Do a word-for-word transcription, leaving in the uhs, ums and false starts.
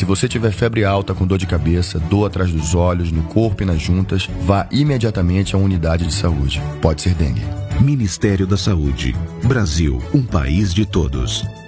Se você tiver febre alta com dor de cabeça, dor atrás dos olhos, no corpo e nas juntas, vá imediatamente à unidade de saúde. Pode ser dengue. Ministério da Saúde. Brasil, um país de todos.